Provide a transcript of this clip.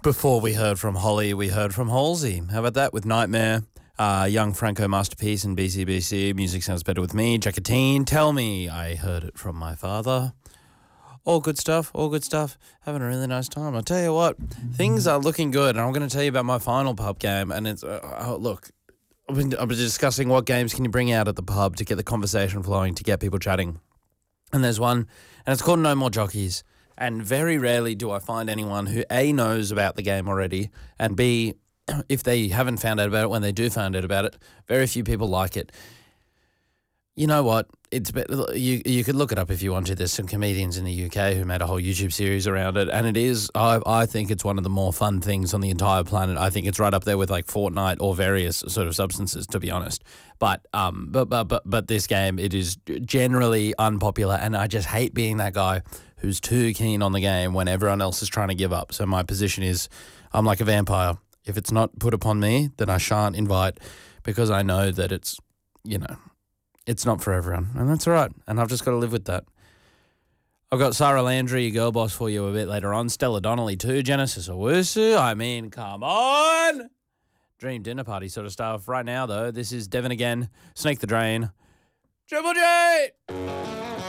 Before we heard from Holly, we heard from Halsey. How about that with Nightmare? Young Franco Masterpiece and BCBC. Music Sounds Better With Me. Jacatine, Tell Me. I heard it from my father. All good stuff, all good stuff. Having a really nice time. I'll tell you what, things are looking good. And I'm going to tell you about my final pub game. And it's, look, I've been discussing what games can you bring out at the pub to get the conversation flowing, to get people chatting. And there's one, and it's called No More Jockeys. And very rarely do I find anyone who A, knows about the game already, and B, if they haven't found out about it, when they do find out about it, very few people like it. You know what? You could look it up if you want to. There's some comedians in the UK who made a whole YouTube series around it, and it is, I think it's one of the more fun things on the entire planet. I think it's right up there with like Fortnite or various sort of substances, to be honest. But this game, it is generally unpopular, and I just hate being that guy who's too keen on the game when everyone else is trying to give up. So my position is, I'm like a vampire. If it's not put upon me, then I shan't invite, because I know that it's, it's not for everyone, and that's all right. And I've just got to live with that. I've got Sarah Landry, girl boss, for you a bit later on. Stella Donnelly too. Genesis Owusu. I mean, come on. Dream dinner party sort of stuff. Right now, though, this is Devon again. Snake the Drain. Triple J!